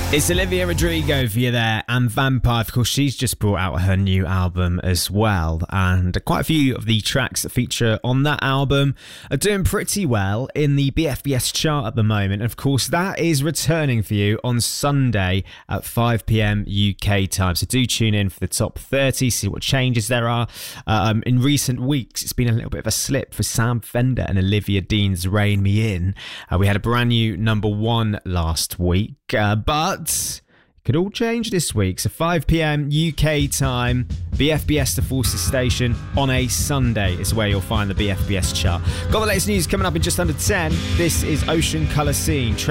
It's Olivia Rodrigo for you there, and Vampire. Of course, she's just brought out her new album as well, and quite a few of the tracks that feature on that album are doing pretty well in the BFBS chart at the moment. Of course, that is returning for you on Sunday at 5 p.m. UK time, so do tune in for the top 30, see what changes there are. In recent weeks, it's been a little bit of a slip for Sam Fender and Olivia Dean's Rein Me In. We had a brand new number one last week, but it could all change this week. So 5 p.m. UK time, BFBS The Forces Station on a Sunday is where you'll find the BFBS chart. Got the latest news coming up in just under 10. This is Ocean Colour Scene.